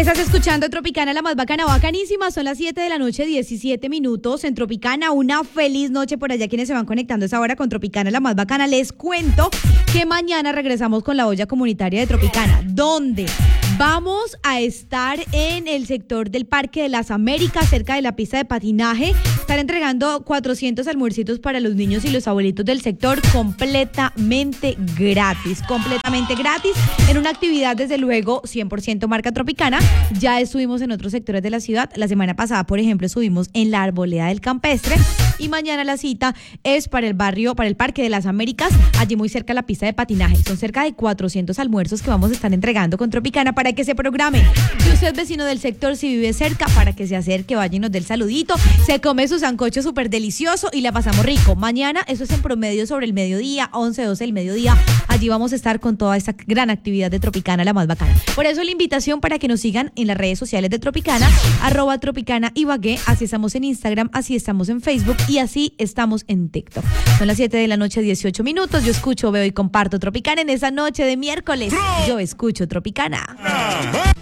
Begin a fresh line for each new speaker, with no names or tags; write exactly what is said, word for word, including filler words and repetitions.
Estás escuchando Tropicana, la más bacana, bacanísima. Son las siete de la noche, diecisiete minutos en Tropicana. Una feliz noche por allá quienes se van conectando a esa hora con Tropicana, la más bacana. Les cuento que mañana regresamos con la olla comunitaria de Tropicana. ¿Dónde? Vamos a estar en el sector del Parque de las Américas, cerca de la pista de patinaje. Estar entregando cuatrocientos almuercitos para los niños y los abuelitos del sector completamente gratis. Completamente gratis. En una actividad, desde luego, cien por ciento marca Tropicana. Ya estuvimos en otros sectores de la ciudad. La semana pasada, por ejemplo, estuvimos en la Arboleda del Campestre. Y mañana la cita es para el barrio, para el Parque de las Américas, allí muy cerca de la pista de patinaje. Son cerca de cuatrocientos almuerzos que vamos a estar entregando con Tropicana para que se programe. Si usted es vecino del sector, si vive cerca, para que se acerque, vaya y nos dé el saludito, se come su sancocho súper delicioso y la pasamos rico. Mañana, eso es en promedio sobre el mediodía, once, doce del mediodía. Allí vamos a estar con toda esta gran actividad de Tropicana, la más bacana. Por eso la invitación para que nos sigan en las redes sociales de Tropicana, arroba Tropicana Ibagué. Así estamos en Instagram, así estamos en Facebook y así estamos en TikTok. Son las siete de la noche, dieciocho minutos. Yo escucho, veo y comparto Tropicana en esa noche de miércoles. Yo escucho Tropicana.